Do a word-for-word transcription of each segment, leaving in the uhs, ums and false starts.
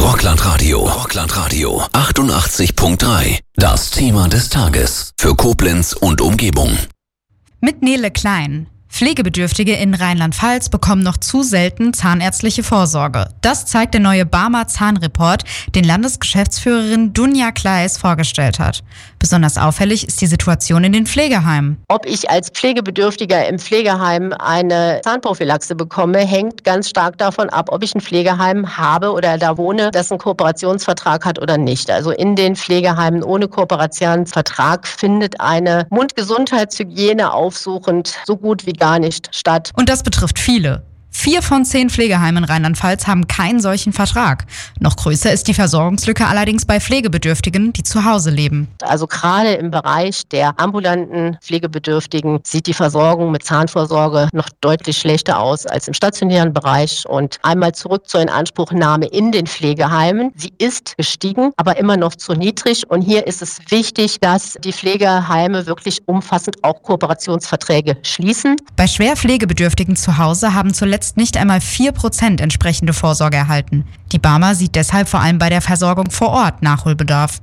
Rockland-Radio. Rockland-Radio. achtundachtzig Komma drei. Das Thema des Tages. Für Koblenz und Umgebung. Mit Nele Klein. Pflegebedürftige in Rheinland-Pfalz bekommen noch zu selten zahnärztliche Vorsorge. Das zeigt der neue Barmer Zahnreport, den Landesgeschäftsführerin Dunja Kleis vorgestellt hat. Besonders auffällig ist die Situation in den Pflegeheimen. Ob ich als Pflegebedürftiger im Pflegeheim eine Zahnprophylaxe bekomme, hängt ganz stark davon ab, ob ich ein Pflegeheim habe oder da wohne, das einen Kooperationsvertrag hat oder nicht. Also in den Pflegeheimen ohne Kooperationsvertrag findet eine Mundgesundheitshygiene aufsuchend so gut wie gar nicht statt. Und das betrifft viele. Vier von zehn Pflegeheimen in Rheinland-Pfalz haben keinen solchen Vertrag. Noch größer ist die Versorgungslücke allerdings bei Pflegebedürftigen, die zu Hause leben. Also gerade im Bereich der ambulanten Pflegebedürftigen sieht die Versorgung mit Zahnvorsorge noch deutlich schlechter aus als im stationären Bereich. Und einmal zurück zur Inanspruchnahme in den Pflegeheimen. Sie ist gestiegen, aber immer noch zu niedrig. Und hier ist es wichtig, dass die Pflegeheime wirklich umfassend auch Kooperationsverträge schließen. Bei schwer Pflegebedürftigen zu Hause haben zuletzt nicht einmal vier Prozent entsprechende Vorsorge erhalten. Die Barmer sieht deshalb vor allem bei der Versorgung vor Ort Nachholbedarf.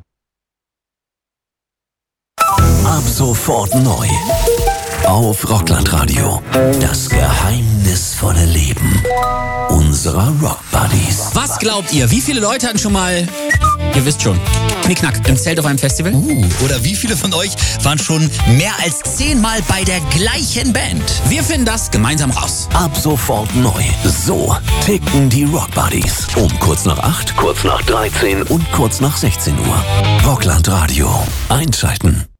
Ab sofort neu. Auf Rockland-Radio. Das geheimnisvolle Leben unserer Rock-Buddies. Was glaubt ihr? Wie viele Leute hatten schon mal, ihr wisst schon, Knickknack im Zelt auf einem Festival? Uh, oder wie viele von euch waren schon mehr als zehnmal bei der gleichen Band? Wir finden das gemeinsam raus. Ab sofort neu. So ticken die Rock-Buddies. Um kurz nach acht, kurz nach dreizehn und kurz nach sechzehn Uhr. Rockland-Radio. Einschalten.